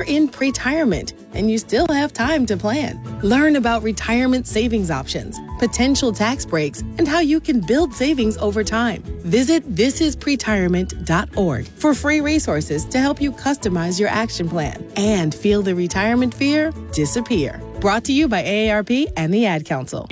in pre-retirement and you still have time to plan. Learn about retirement savings options, potential tax breaks, and how you can build savings over time. Visit thisispretirement.org for free resources to help you customize your action plan and feel the retirement fear disappear. Brought to you by AARP and the Ad Council.